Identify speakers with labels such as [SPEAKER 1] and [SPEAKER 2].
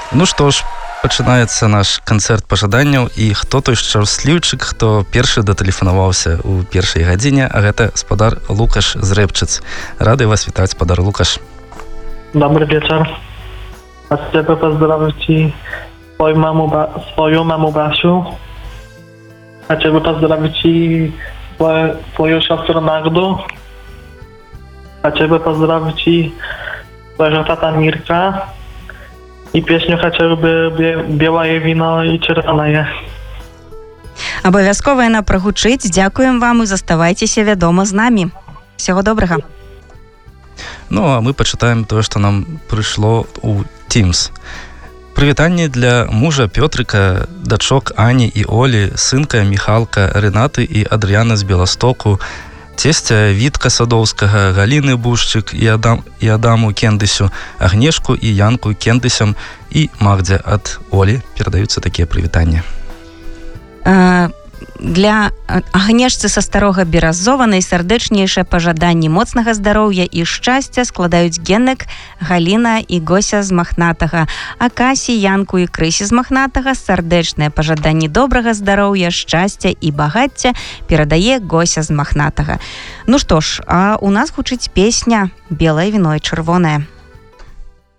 [SPEAKER 1] Ну што ж, пачынаецца наш канцэрт пажаданняў, і хто той шчасліўчык, хто першы датэлефанаваўся ў першай гадзіне, а гэта спадар Лукаш з Рэбчыц. Рады вас вітаць, спадар Лукаш.
[SPEAKER 2] Добрый вечер. Хотел бы поздравить свою маму Басю. Хотел бы поздравить свою сестру Магду. Хотел бы поздравить своего тата Мирка. И песню хотел бы «Белое вино и червоное».
[SPEAKER 3] Абавязкова яна прагучыць. Дзякуем вам і заставайцеся, вядома, з намі. Всего добрага.
[SPEAKER 1] Ну, а мы пачытаем тое, што нам прыйшло ў Teams. Прывітанне для мужа Пётрыка, дачок Ані і Олі, сынка Міхалка, Рэнаты і Адрыяна з Беластоку, цесця Вітка Садоўскага, Галіны Бушчык і Адаму Кендысю, Агнешку і Янку Кендысям і Магдзе ад Олі перадаюцца такія прывітанні.
[SPEAKER 3] Для Агнешцы са Старога Беразова найсардэчнейшае пажаданні моцнага здароўя і шчасця складаюць Генек, Галіна і Гося з Махнатага, а Касі, Янку і Крысі з Махнатага сардэчнае пажаданні добрага здароўя, шчасця і багацця перадае Гося з Махнатага. Ну што ж, а у нас гучыць песня «Белае віно і чырвонае».